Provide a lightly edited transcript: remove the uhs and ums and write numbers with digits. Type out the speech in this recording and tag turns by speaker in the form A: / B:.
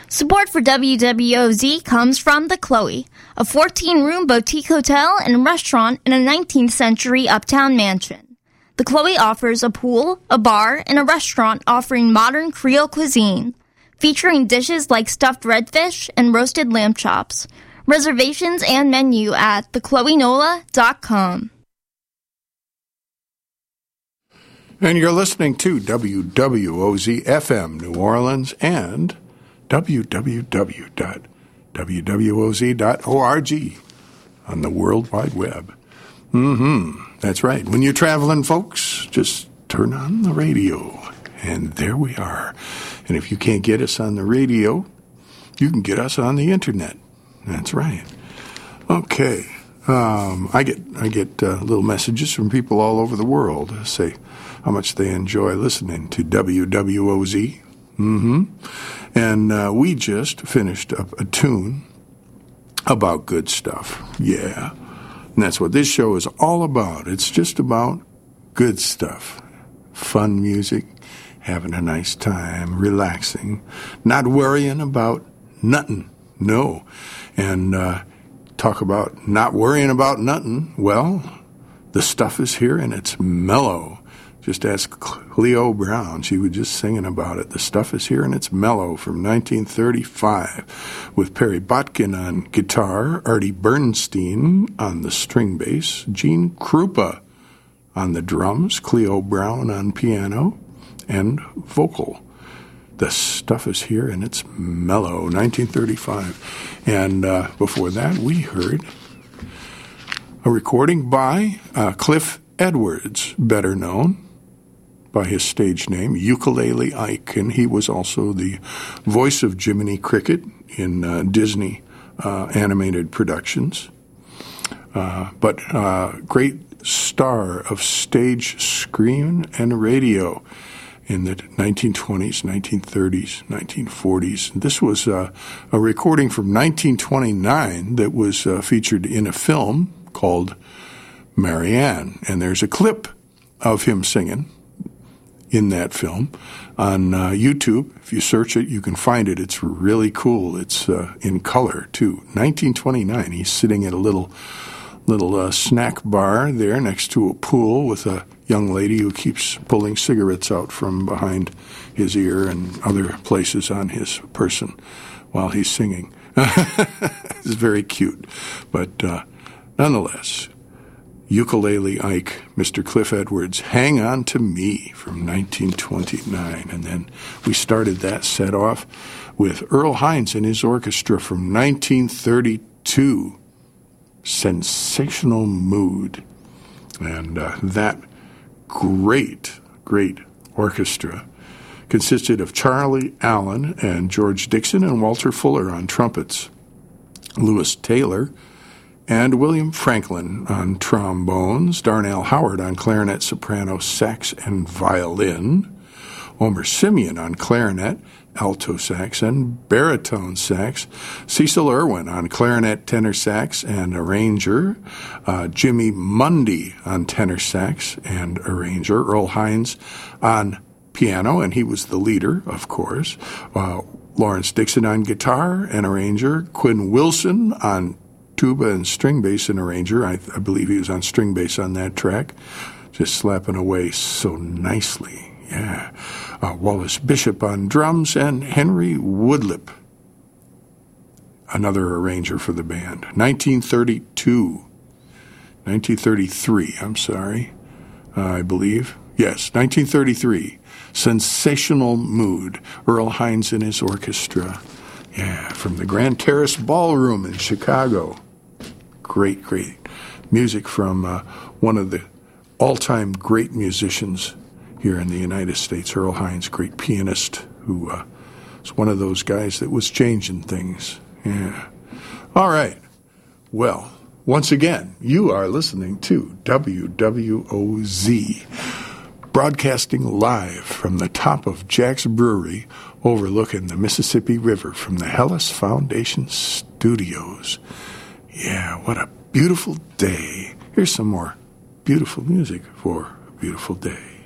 A: Support for WWOZ comes from The Chloe, a 14-room boutique hotel and restaurant in a 19th century uptown mansion. The Chloe offers a pool, a bar, and a restaurant offering modern Creole cuisine, featuring dishes like stuffed redfish and roasted lamb chops. Reservations and menu at thechloenola.com.
B: And you're listening to WWOZ FM New Orleans and www.wwoz.org on the World Wide Web. That's right. When you're traveling, folks, just turn on the radio, and there we are. And if you can't get us on the radio, you can get us on the internet. That's right. Okay. I get little messages from people all over the world say how much they enjoy listening to WWOZ. And we just finished up a tune about good stuff. Yeah. And that's what this show is all about. It's just about good stuff. Fun music, having a nice time, relaxing, not worrying about nothing. No. And talk about not worrying about nothing. Well, the stuff is here and it's mellow. Just ask Cleo Brown. She was just singing about it. The stuff is here and it's mellow from 1935 with Perry Botkin on guitar, Artie Bernstein on the string bass, Gene Krupa on the drums, Cleo Brown on piano and vocal. The stuff is here and it's mellow, 1935. And before that, we heard a recording by Cliff Edwards, better known by his stage name, Ukulele Ike, and he was also the voice of Jiminy Cricket in Disney animated productions. But great star of stage, screen, and radio in the 1920s, 1930s, 1940s. This was a recording from 1929 that was featured in a film called Marianne. And there's a clip of him singing in that film on YouTube. If you search it, you can find it. It's really cool. It's in color, too. 1929. He's sitting at a little snack bar there next to a pool with a young lady who keeps pulling cigarettes out from behind his ear and other places on his person while he's singing. It's very cute. But nonetheless, Ukulele Ike, Mr. Cliff Edwards, Hang On to Me from 1929. And then we started that set off with Earl Hines and his orchestra from 1932, Sensational Mood. And that great orchestra consisted of Charlie Allen and George Dixon and Walter Fuller on trumpets, Lewis Taylor and William Franklin on trombones, Darnell Howard on clarinet, soprano, sax, and violin, Omer Simeon on clarinet, alto sax, and baritone sax, Cecil Irwin on clarinet, tenor sax, and arranger, Jimmy Mundy on tenor sax and arranger, Earl Hines on piano, and he was the leader, of course, Lawrence Dixon on guitar and arranger, Quinn Wilson on tuba and string bass and arranger. I believe he was on string bass on that track, just slapping away so nicely. Yeah. Wallace Bishop on drums and Henry Woodlip, another arranger for the band. 1933, I'm sorry, I believe. Yes, 1933, Sensational Mood, Earl Hines and his orchestra. Yeah, from the Grand Terrace Ballroom in Chicago. Great music from one of the all-time great musicians here in the United States, Earl Hines, great pianist who was one of those guys that was changing things. Yeah. All right. Well, once again, you are listening to WWOZ, broadcasting live from the top of Jack's Brewery overlooking the Mississippi River from the Hellas Foundation Studios. Yeah, what a beautiful day. Here's some more beautiful music for a beautiful day.